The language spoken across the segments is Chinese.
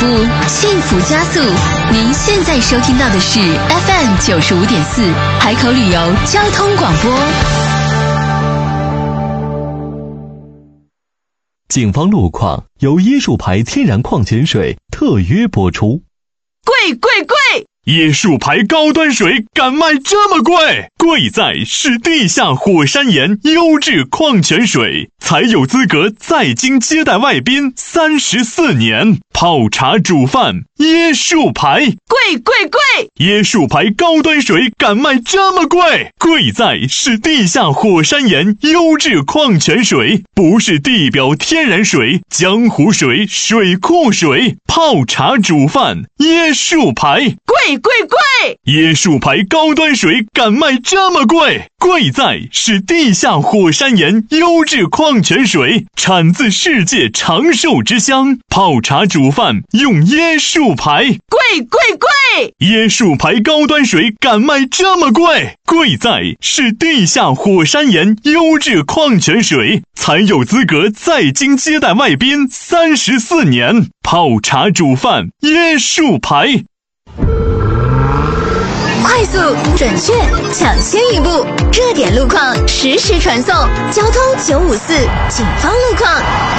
步，幸福加速。您现在收听到的是 FM 95.4海口旅游交通广播。 警方路况由椰树牌天然矿泉水特约播出。 贵！ 椰树牌高端水敢卖这么贵？贵在是地下火山岩优质矿泉水，才有资格在京接待外宾34年。泡茶煮饭，椰树牌。 贵！ 椰树牌高端水敢卖这么贵？贵在是地下火山岩优质矿泉水，不是地表天然水、江湖水、水库水。泡茶煮饭，椰树牌。 贵！ 椰树牌高端水敢卖这么贵？贵在是地下火山岩优质矿泉水，产自世界长寿之乡。泡茶煮饭用椰树牌。 贵！ 椰树牌高端水敢卖这么贵？贵在是地下火山岩优质矿泉水，才有资格在京接待外宾34年。泡茶煮饭，椰树牌。 快速、准确、抢先一步，热点路况实时传送。交通954，警方路况。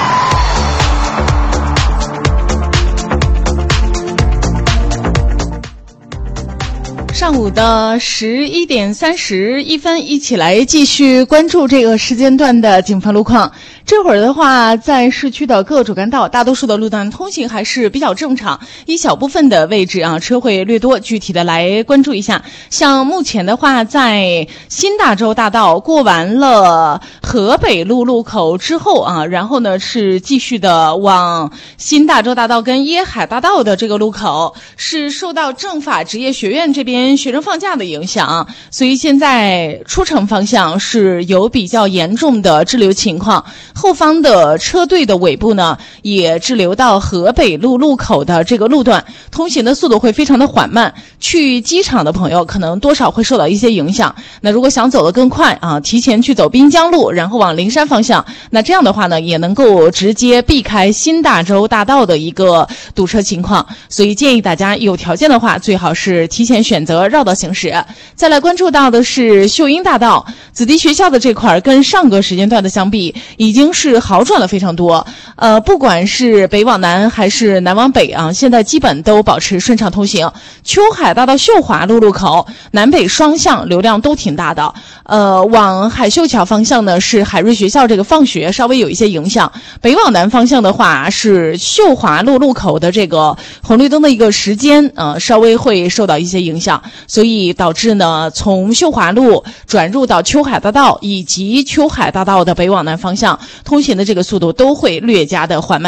上午的11点31分，一起来继续关注这个时间段的警方路况。这会儿的话，在市区的各主干道，大多数的路段通行还是比较正常，一小部分的位置啊，车会略多。具体的来关注一下，像目前的话，在新大洲大道过完了河北路路口之后啊，然后呢是继续的往新大洲大道跟椰海大道的这个路口，是受到政法职业学院这边学生放假的影响，所以现在出城方向是有比较严重的滞留情况。后方的车队的尾部呢，也滞留到河北路路口的这个路段，通行的速度会非常的缓慢。去机场的朋友可能多少会受到一些影响。那如果想走得更快啊，提前去走滨江路，然后往灵山方向，那这样的话呢，也能够直接避开新大洲大道的一个堵车情况。所以建议大家有条件的话，最好是提前选择绕道行驶。再来关注到的是秀英大道子弟学校的这块，跟上个时间段的相比，已经是好转了非常多。不管是北往南还是南往北啊，现在基本都保持顺畅通行。秋海大道秀华路路口南北双向流量都挺大的。往海秀桥方向呢，是海瑞学校这个放学稍微有一些影响。北往南方向的话，是秀华路路口的这个红绿灯的一个时间稍微会受到一些影响，所以导致呢，从秀华路转入到秋海大道以及秋海大道的北往南方向通行的这个速度都会略加的缓慢。